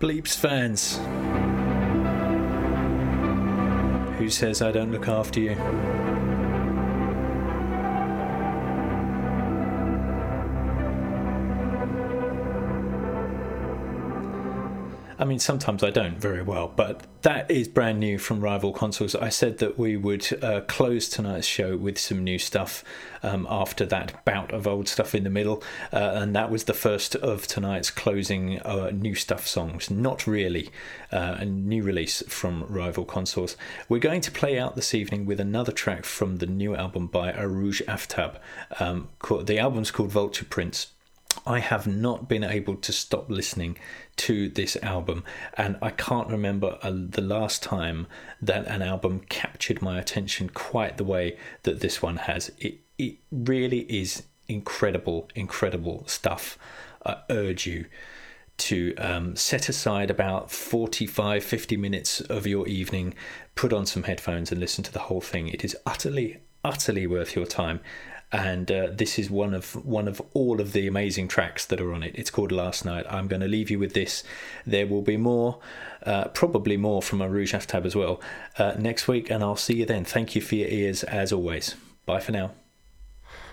Bleeps fans. Who says I don't look after you? I mean, sometimes I don't very well, but that is brand new from Rival Consoles. I said that we would close tonight's show with some new stuff after that bout of old stuff in the middle, and that was the first of tonight's closing new stuff songs. Not really a new release from Rival Consoles. We're going to play out this evening with another track from the new album by Arouj Aftab. The album's called Vulture Prince. I have not been able to stop listening to this album, and I can't remember the last time that an album captured my attention quite the way that this one has. It really is incredible stuff. I urge you to set aside about 45-50 minutes of your evening, put on some headphones and listen to the whole thing. It is utterly worth your time. And this is one of all of the amazing tracks that are on it. It's called Last Night. I'm going to leave you with this. There will be more, probably more from Arouj Aftab as well next week, and I'll see you then. Thank you for your ears as always. Bye for now.